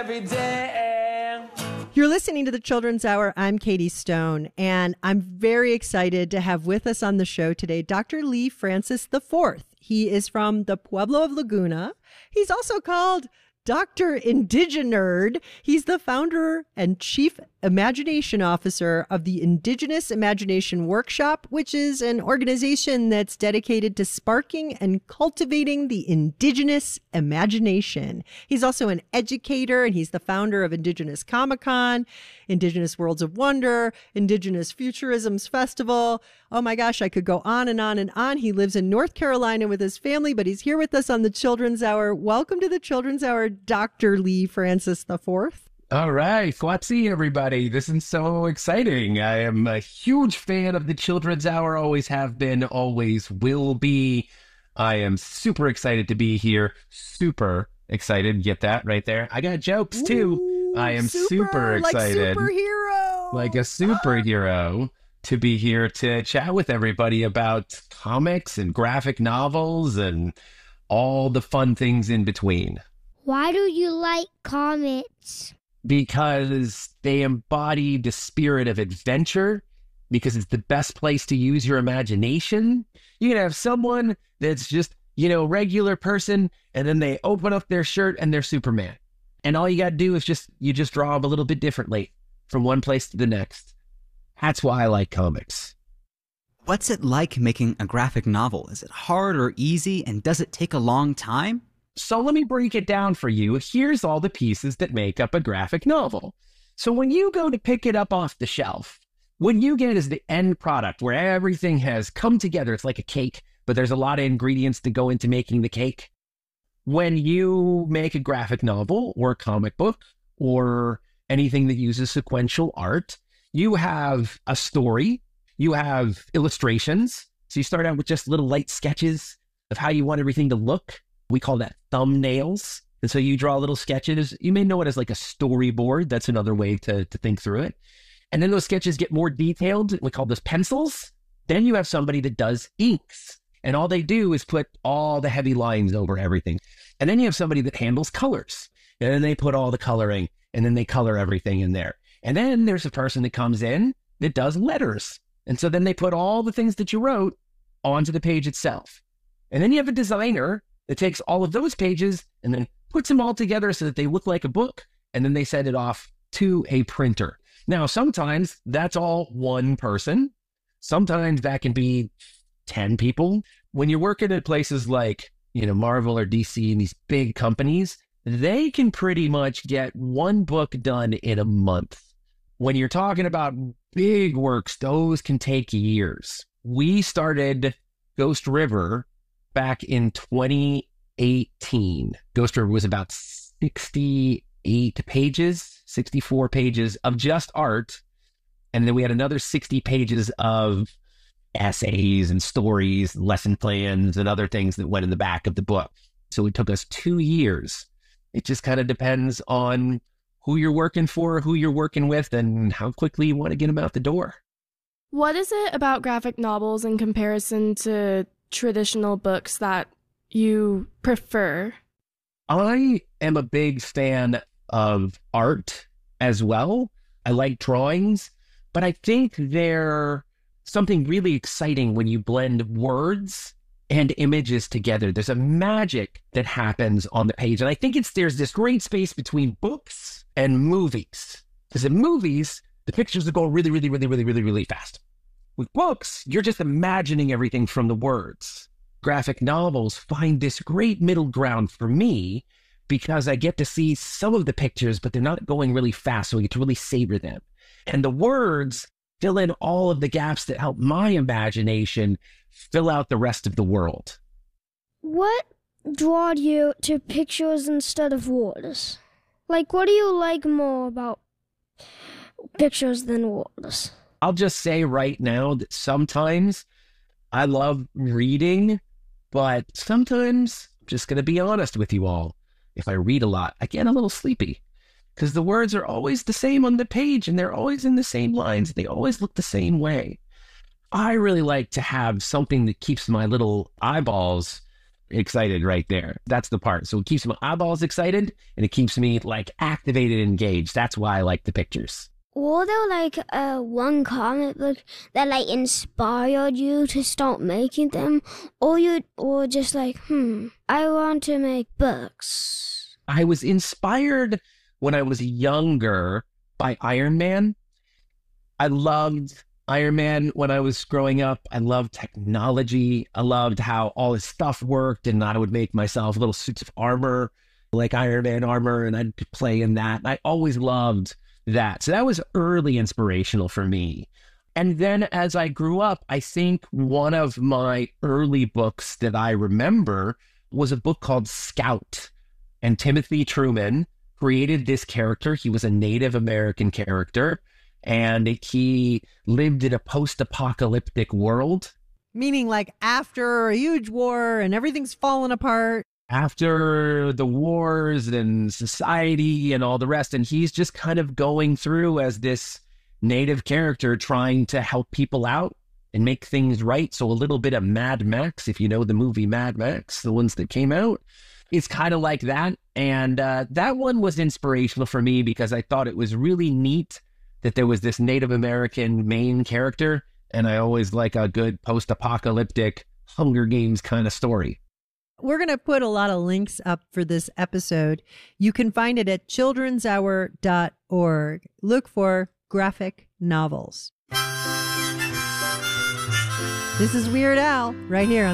every day. You're listening to the Children's Hour. I'm Katie Stone, and I'm very excited to have with us on the show today Dr. Lee Francis IV. He is from the Pueblo of Laguna. He's also called Dr. Indigenerd. He's the founder and chief imagination officer of the Indigenous Imagination Workshop, which is an organization that's dedicated to sparking and cultivating the indigenous imagination. He's also an educator, and he's the founder of Indigenous Comic-Con, Indigenous Worlds of Wonder, Indigenous Futurisms Festival. Oh my gosh, I could go on and on and on. He lives in North Carolina with his family, but he's here with us on the Children's Hour. Welcome to the Children's Hour, Dr. Lee Francis IV. All right, Swatsi, everybody. This is so exciting. I am a huge fan of the Children's Hour, always have been, always will be. I am super excited to be here. Super excited. Get that right there? I got jokes too. Ooh, I am super excited. Like superhero. Like a superhero to be here to chat with everybody about comics and graphic novels and all the fun things in between. Why do you like comics? Because they embody the spirit of adventure, because it's the best place to use your imagination. You can have someone that's just, regular person, and then they open up their shirt and they're Superman. And all you got to do is you just draw them a little bit differently from one place to the next. That's why I like comics. What's it like making a graphic novel? Is it hard or easy, and does it take a long time? So let me break it down for you. Here's all the pieces that make up a graphic novel. So when you go to pick it up off the shelf, what you get is the end product where everything has come together. It's like a cake, but there's a lot of ingredients that go into making the cake. When you make a graphic novel or a comic book or anything that uses sequential art, you have a story, you have illustrations. So you start out with just little light sketches of how you want everything to look. We call that thumbnails. And so you draw little sketches. You may know it as like a storyboard. That's another way to think through it. And then those sketches get more detailed. We call those pencils. Then you have somebody that does inks. And all they do is put all the heavy lines over everything. And then you have somebody that handles colors. And then they put all the coloring, and then they color everything in there. And then there's a person that comes in that does letters. And so then they put all the things that you wrote onto the page itself. And then you have a designer that takes all of those pages and then puts them all together so that they look like a book, and then they send it off to a printer. Now, sometimes that's all one person. Sometimes that can be 10 people. When you're working at places like, Marvel or DC and these big companies, they can pretty much get one book done in a month. When you're talking about big works, those can take years. We started Ghost River back in 2018. Ghost River was about 68 pages, 64 pages of just art. And then we had another 60 pages of essays and stories, lesson plans, and other things that went in the back of the book. So it took us 2 years. It just kind of depends on who you're working for, who you're working with, and how quickly you want to get them out the door. What is it about graphic novels in comparison to traditional books that you prefer? I am a big fan of art as well. I like drawings, but I think they're something really exciting when you blend words and images together. There's a magic that happens on the page. And I think there's this great space between books and movies. Because in movies, the pictures are going really, really, really, really, really, really fast. With books, you're just imagining everything from the words. Graphic novels find this great middle ground for me because I get to see some of the pictures, but they're not going really fast, so I get to really savor them. And the words fill in all of the gaps that help my imagination fill out the rest of the world. What draw you to pictures instead of words? Like, what do you like more about pictures than words? I'll just say right now that sometimes I love reading, but sometimes, I'm just going to be honest with you all, if I read a lot, I get a little sleepy because the words are always the same on the page and they're always in the same lines. They always look the same way. I really like to have something that keeps my little eyeballs excited right there. That's the part. So it keeps my eyeballs excited and it keeps me like activated and engaged. That's why I like the pictures. Were there like one comic book that like inspired you to start making them, or you or just like, I want to make books? I was inspired when I was younger by Iron Man. I loved Iron Man when I was growing up. I loved technology. I loved how all his stuff worked, and I would make myself little suits of armor, like Iron Man armor, and I'd play in that. I always loved that. So that was early inspirational for me. And then as I grew up, I think one of my early books that I remember was a book called Scout. And Timothy Truman created this character. He was a Native American character, and he lived in a post-apocalyptic world. Meaning like after a huge war and everything's fallen apart. After the wars and society and all the rest. And he's just kind of going through as this native character trying to help people out and make things right. So a little bit of Mad Max, if you know the movie Mad Max, the ones that came out. It's kind of like that. And that one was inspirational for me because I thought it was really neat that there was this Native American main character. And I always like a good post-apocalyptic Hunger Games kind of story. We're going to put a lot of links up for this episode. You can find it at childrenshour.org. Look for graphic novels. This is Weird Al right here on